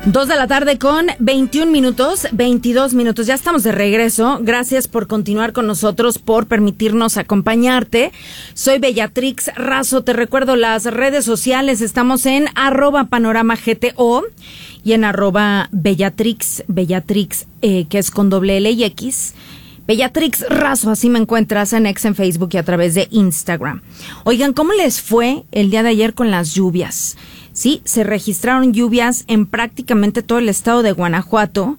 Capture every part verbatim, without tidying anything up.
Dos de la tarde con veintiún minutos, veintidós minutos. Ya estamos de regreso. Gracias por continuar con nosotros, por permitirnos acompañarte. Soy Bellatrix Razo. Te recuerdo las redes sociales. Estamos en arroba panorama G T O y en arroba Bellatrix, Bellatrix, eh, que es con doble L y X. Bellatrix Razo, así me encuentras en X, en Facebook y a través de Instagram. Oigan, ¿cómo les fue el día de ayer con las lluvias? Sí, se registraron lluvias en prácticamente todo el estado de Guanajuato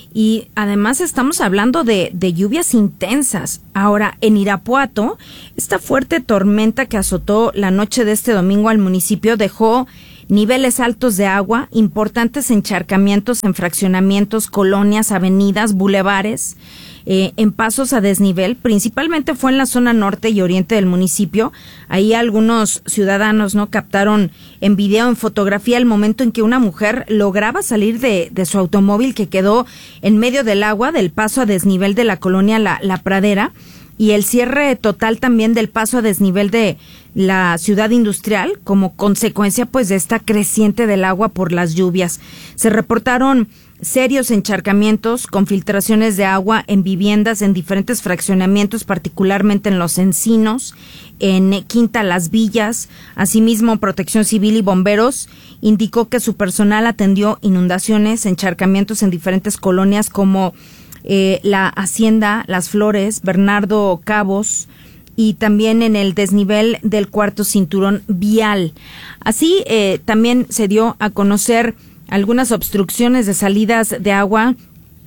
y además estamos hablando de, de lluvias intensas. Ahora, en Irapuato, esta fuerte tormenta que azotó la noche de este domingo al municipio dejó niveles altos de agua, importantes encharcamientos en fraccionamientos, colonias, avenidas, bulevares, eh, en pasos a desnivel. Principalmente fue en la zona norte y oriente del municipio. Ahí algunos ciudadanos no captaron en video, en fotografía, el momento en que una mujer lograba salir de, de su automóvil que quedó en medio del agua del paso a desnivel de la colonia La, la Pradera, y el cierre total también del paso a desnivel de la ciudad industrial como consecuencia pues de esta creciente del agua por las lluvias. Se reportaron serios encharcamientos con filtraciones de agua en viviendas en diferentes fraccionamientos, particularmente en Los Encinos, en Quinta Las Villas. Asimismo, Protección Civil y Bomberos indicó que su personal atendió inundaciones, encharcamientos en diferentes colonias como Eh, la Hacienda, Las Flores, Bernardo Cabos y también en el desnivel del cuarto cinturón vial. Así eh, también se dio a conocer algunas obstrucciones de salidas de agua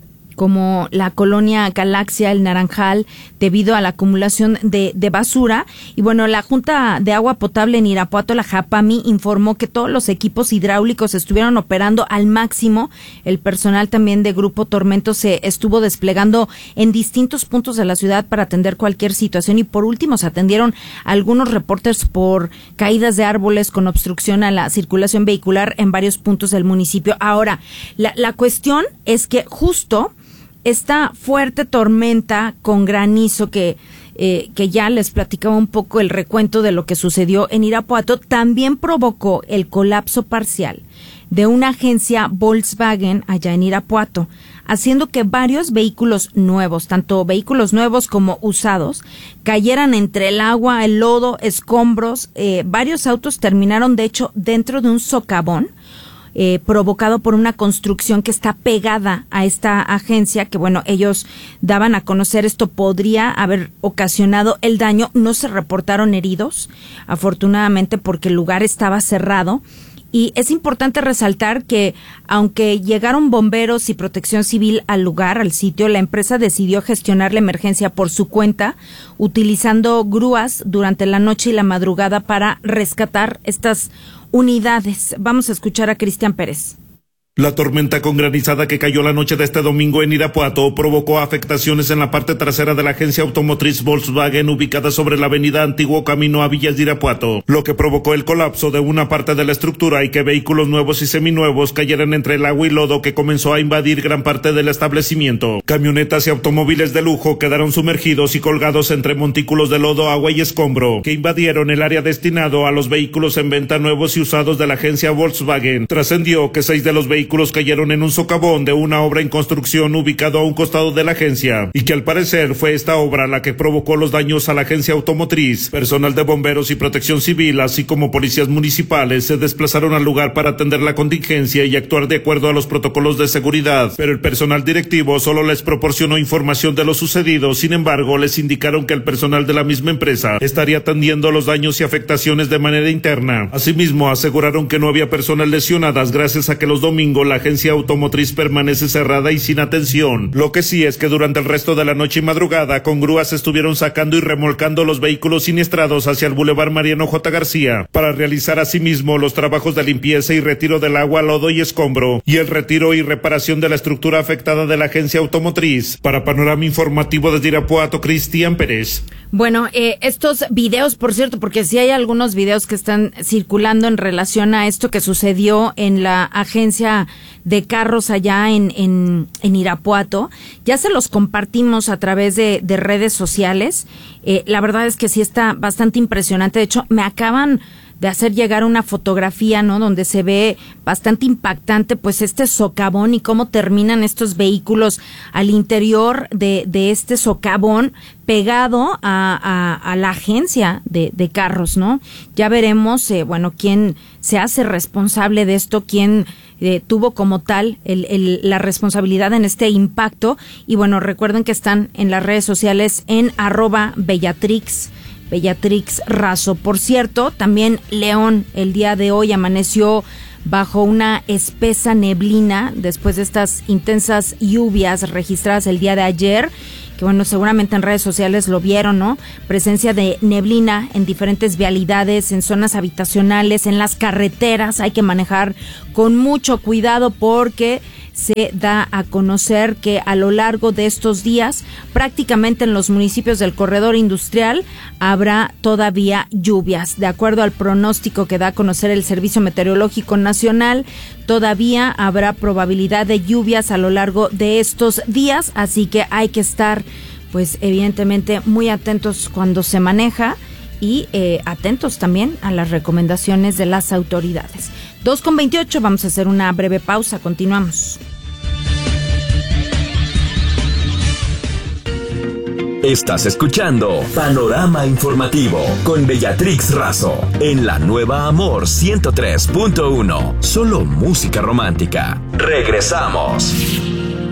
como la colonia Galaxia, el Naranjal, debido a la acumulación de, de basura. Y bueno, la Junta de Agua Potable en Irapuato, la JAPAMI, informó que todos los equipos hidráulicos estuvieron operando al máximo. El personal también de Grupo Tormento se estuvo desplegando en distintos puntos de la ciudad para atender cualquier situación. Y por último, se atendieron algunos reportes por caídas de árboles con obstrucción a la circulación vehicular en varios puntos del municipio. Ahora, la, la cuestión es que justo esta fuerte tormenta con granizo que, eh, que ya les platicaba un poco el recuento de lo que sucedió en Irapuato, también provocó el colapso parcial de una agencia Volkswagen allá en Irapuato, haciendo que varios vehículos nuevos, tanto vehículos nuevos como usados, cayeran entre el agua, el lodo, escombros. Eh, varios autos terminaron, de hecho, dentro de un socavón, Eh, provocado por una construcción que está pegada a esta agencia, que bueno, ellos daban a conocer esto podría haber ocasionado el daño. No se reportaron heridos, afortunadamente, porque el lugar estaba cerrado. Y es importante resaltar que aunque llegaron bomberos y protección civil al lugar, al sitio, la empresa decidió gestionar la emergencia por su cuenta, utilizando grúas durante la noche y la madrugada para rescatar estas unidades. Vamos a escuchar a Cristian Pérez. La tormenta con granizada que cayó la noche de este domingo en Irapuato provocó afectaciones en la parte trasera de la agencia automotriz Volkswagen ubicada sobre la avenida Antiguo Camino a Villas de Irapuato, lo que provocó el colapso de una parte de la estructura y que vehículos nuevos y seminuevos cayeran entre el agua y lodo que comenzó a invadir gran parte del establecimiento. Camionetas y automóviles de lujo quedaron sumergidos y colgados entre montículos de lodo, agua y escombro que invadieron el área destinado a los vehículos en venta nuevos y usados de la agencia Volkswagen. Trascendió que seis de los vehículos cayeron en un socavón de una obra en construcción ubicado a un costado de la agencia y que al parecer fue esta obra la que provocó los daños a la agencia automotriz. Personal de bomberos y protección civil, así como policías municipales, se desplazaron al lugar para atender la contingencia y actuar de acuerdo a los protocolos de seguridad, pero el personal directivo solo les proporcionó información de lo sucedido. Sin embargo, les indicaron que el personal de la misma empresa estaría atendiendo los daños y afectaciones de manera interna. Asimismo, aseguraron que no había personas lesionadas gracias a que los domingos la agencia automotriz permanece cerrada y sin atención. Lo que sí es que durante el resto de la noche y madrugada, con grúas estuvieron sacando y remolcando los vehículos siniestrados hacia el Boulevard Mariano J. García para realizar asimismo los trabajos de limpieza y retiro del agua, lodo y escombro y el retiro y reparación de la estructura afectada de la agencia automotriz. Para Panorama Informativo desde Irapuato, Cristian Pérez. Bueno, eh, estos videos, por cierto, porque sí hay algunos videos que están circulando en relación a esto que sucedió en la agencia de carros allá en, en, en Irapuato, ya se los compartimos a través de, de redes sociales. Eh, la verdad es que sí está bastante impresionante. De hecho, me acaban de hacer llegar una fotografía, ¿no? Donde se ve bastante impactante, pues, este socavón y cómo terminan estos vehículos al interior de, de este socavón pegado a, a, a la agencia de, de carros, ¿no? Ya veremos, eh, bueno, quién se hace responsable de esto, quién eh, tuvo como tal el, el, la responsabilidad en este impacto. Y bueno, recuerden que están en las redes sociales en arroba Bellatrix, Bellatrix Razo. Por cierto, también León el día de hoy amaneció bajo una espesa neblina después de estas intensas lluvias registradas el día de ayer, que bueno, seguramente en redes sociales lo vieron, ¿no? Presencia de neblina en diferentes vialidades, en zonas habitacionales, en las carreteras. Hay que manejar con mucho cuidado porque se da a conocer que a lo largo de estos días, prácticamente en los municipios del corredor industrial, habrá todavía lluvias. De acuerdo al pronóstico que da a conocer el Servicio Meteorológico Nacional, todavía habrá probabilidad de lluvias a lo largo de estos días, así que hay que estar, pues evidentemente, muy atentos cuando se maneja y eh, atentos también a las recomendaciones de las autoridades. dos con veintiocho, vamos a hacer una breve pausa, continuamos. Estás escuchando Panorama Informativo con Bellatrix Razo en la nueva Amor ciento tres punto uno. Solo música romántica. Regresamos.